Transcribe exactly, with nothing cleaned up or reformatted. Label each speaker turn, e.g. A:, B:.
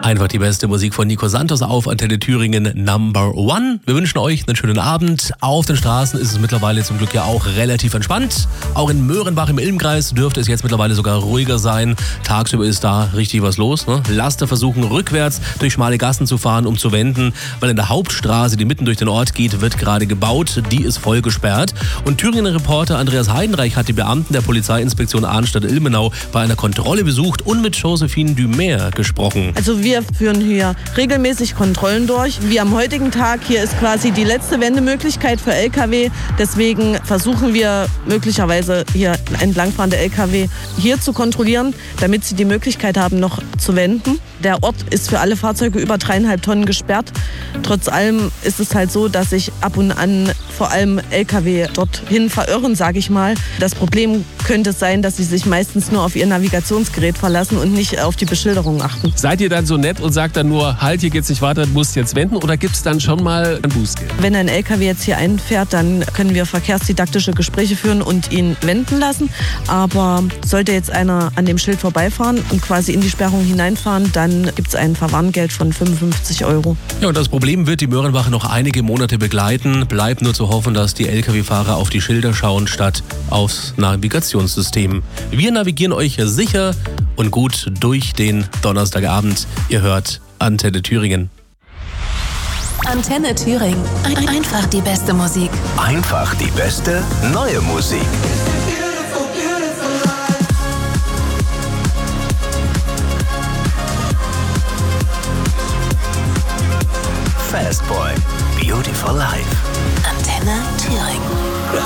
A: Einfach die beste Musik von Nico Santos auf Antenne Thüringen Number One. Wir wünschen euch einen schönen Abend. Auf den Straßen ist es mittlerweile zum Glück ja auch relativ entspannt. Auch in Möhrenbach im Ilmkreis dürfte es jetzt mittlerweile sogar ruhiger sein. Tagsüber ist da richtig was los. Ne? Laster versuchen rückwärts durch schmale Gassen zu fahren, um zu wenden. Weil in der Hauptstraße, die mitten durch den Ort geht, wird gerade gebaut. Die ist voll gesperrt. Und Thüringer Reporter Andreas Heidenreich hat die Beamten der Polizeiinspektion Arnstadt-Ilmenau bei einer Kontrolle besucht und mit Josephine Dumer gesprochen.
B: Also wir führen hier regelmäßig Kontrollen durch. Wie am heutigen Tag, hier ist quasi die letzte Wendemöglichkeit für L K W. Deswegen versuchen wir möglicherweise hier entlangfahrende L K W hier zu kontrollieren, damit sie die Möglichkeit haben, noch zu wenden. Der Ort ist für alle Fahrzeuge über dreieinhalb Tonnen gesperrt. Trotz allem ist es halt so, dass sich ab und an vor allem L K W dorthin verirren, sage ich mal. Das Problem könnte sein, dass sie sich meistens nur auf ihr Navigationsgerät verlassen und nicht auf die Beschilderung achten.
C: Seid ihr dann so nett und sagt dann nur, halt, hier geht's nicht weiter, du musst jetzt wenden, oder gibt es dann schon mal ein Bußgeld?
B: Wenn ein L K W jetzt hier einfährt, dann können wir verkehrsdidaktische Gespräche führen und ihn wenden lassen. Aber sollte jetzt einer an dem Schild vorbeifahren und quasi in die Sperrung hineinfahren, dann gibt es ein Verwarngeld von fünfundfünfzig Euro.
A: Ja, und das Problem wird die Möhrenbacher noch einige Monate begleiten. Bleibt nur zu hoffen, dass die L K W-Fahrer auf die Schilder schauen, statt aufs Navigationssystem. Wir navigieren euch sicher und gut durch den Donnerstagabend. Ihr hört Antenne Thüringen.
D: Antenne Thüringen. Einfach die beste Musik.
E: Einfach die beste neue Musik. Fastboy, Beautiful Life.
D: Antenne Thüringen.